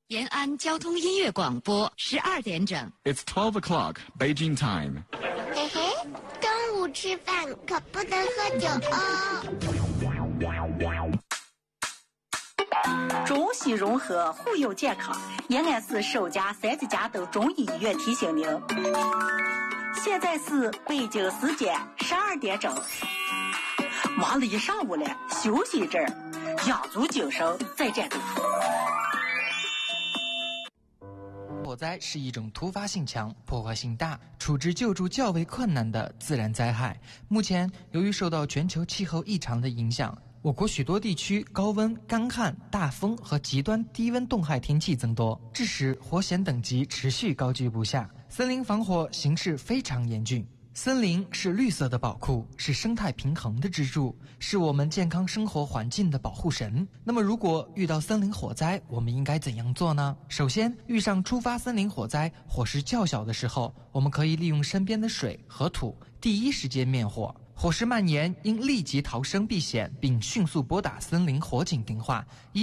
延安交通音乐广播12点整。 It's 12 o'clock, Beijing time. 嘿嘿，中午吃饭可不能喝酒哦。 中西融合，护佑健康。延安市首家3级甲等中医医院提醒您，现在是北京时间12点整。忙了一上午了，休息一阵儿，养足精神再战斗。 火灾是一种突发性强、破坏性大、处置救助较为困难的自然灾害。目前，由于受到全球气候异常的影响，我国许多地区高温、干旱、大风和极端低温冻害天气增多，致使火险等级持续高居不下，森林防火形势非常严峻。森林是绿色的宝库，是生态平衡的支柱，是我们健康生活环境的保护神。那么如果遇到森林火灾，我们应该怎样做呢？首先，遇上突发森林火灾，火势较小的时候，我们可以利用身边的水和土，第一时间灭火。火势蔓延，应立即逃生避险，并迅速拨打森林火警电话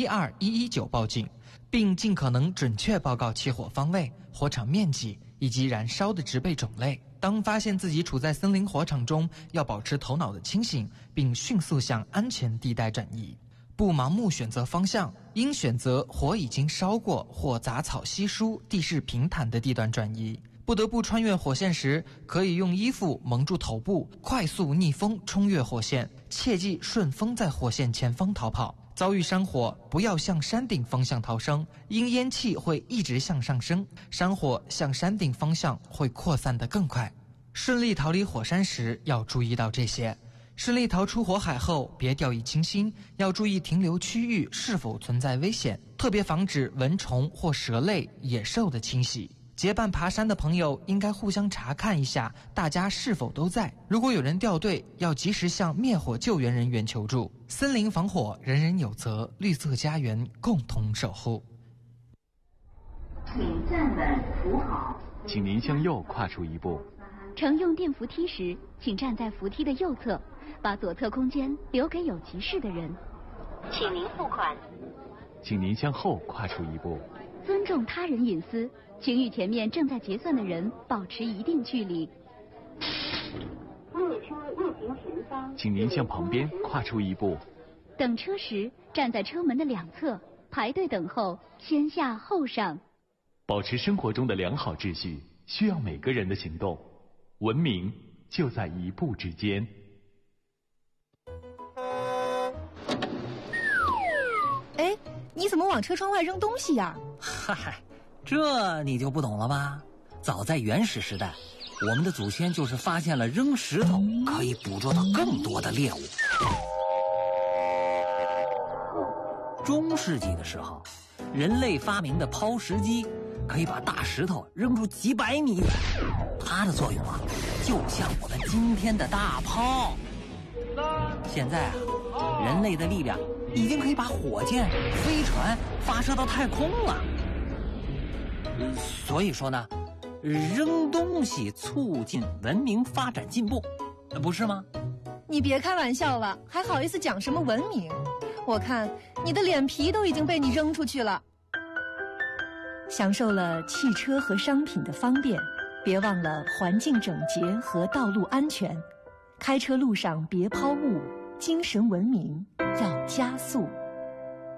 12119报警，并尽可能准确报告起火方位、火场面积以及燃烧的植被种类。当发现自己处在森林火场中，要保持头脑的清醒，并迅速向安全地带转移，不盲目选择方向，应选择火已经烧过或杂草稀疏、地势平坦的地段转移。不得不穿越火线时，可以用衣服蒙住头部，快速逆风冲越火线，切忌顺风在火线前方逃跑。遭遇山火，不要向山顶方向逃生，因烟气会一直向上升，山火向山顶方向会扩散得更快。顺利逃离火山时要注意到这些：顺利逃出火海后，别掉以轻心，要注意停留区域是否存在危险，特别防止蚊虫或蛇类、野兽的侵袭。结伴爬山的朋友应该互相查看一下大家是否都在，如果有人掉队，要及时向灭火救援人员求助。森林防火，人人有责，绿色家园共同守护。 请站稳扶好， 请您向右跨出一步。 乘用电扶梯时，请站在扶梯的右侧，把左侧空间留给有急事的人。 请您付款。 请您向后跨出一步。 尊重他人隐私，请与前面正在结算的人保持一定距离。 列车运行前方， 请您向旁边跨出一步。 等车时，站在车门的两侧，排队等候，先下后上。 保持生活中的良好秩序，需要每个人的行动。文明就在一步之间。 哎，你怎么往车窗外扔东西呀？ 嗨，这你就不懂了吧？早在原始时代，我们的祖先就是发现了扔石头可以捕捉到更多的猎物。中世纪的时候，人类发明的抛石机可以把大石头扔出几百米远，它的作用啊，就像我们今天的大炮。现在啊，人类的力量已经可以把火箭、飞船发射到太空了。所以说呢，扔东西促进文明发展进步，不是吗？ 你别开玩笑了，还好意思讲什么文明？我看你的脸皮都已经被你扔出去了。享受了汽车和商品的方便，别忘了环境整洁和道路安全。开车路上别抛物，精神文明要加速。